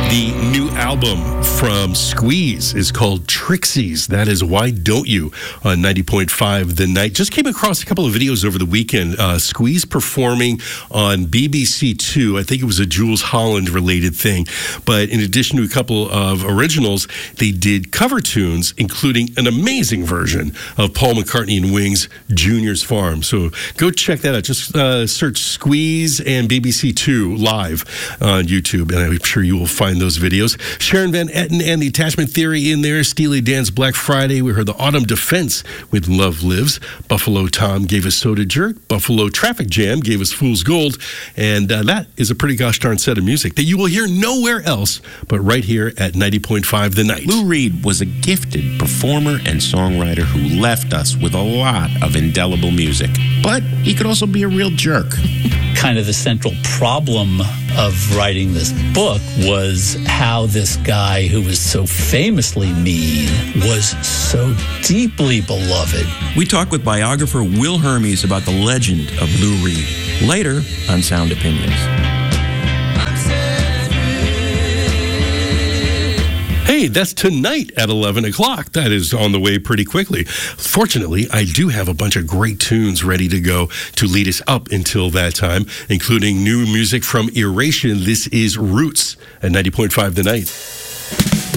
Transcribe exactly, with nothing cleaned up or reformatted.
The new album from Squeeze is called Trixies. That is Why Don't You on ninety point five The Night. Just came across a couple of videos over the weekend. Uh, Squeeze performing on B B C Two. I think it was a Jules Holland related thing. But in addition to a couple of originals, they did cover tunes, including an amazing version of Paul McCartney and Wings' Junior's Farm. So go check that out. Just uh, search Squeeze and B B C Two live on YouTube, and I'm sure you will find those videos. Sharon Van Etten and the Attachment Theory in there. Steely Dan's Black Friday. We heard the Autumn Defense with Love Lives. Buffalo Tom gave us Soda Jerk. Buffalo Traffic Jam gave us Fool's Gold. And uh, that is a pretty gosh darn set of music that you will hear nowhere else but right here at ninety point five The Night. Lou Reed was a gifted performer and songwriter who left us with a lot of indelible music. But he could also be a real jerk. Kind of the central problem of writing this book was how this guy who was so famously mean was so deeply beloved. We talk with biographer Will Hermes about the legend of Lou Reed, later on Sound Opinions. Hey, that's tonight at eleven o'clock. That is on the way pretty quickly. Fortunately, I do have a bunch of great tunes ready to go to lead us up until that time, including new music from Erasure. This is Roots at ninety point five The Night.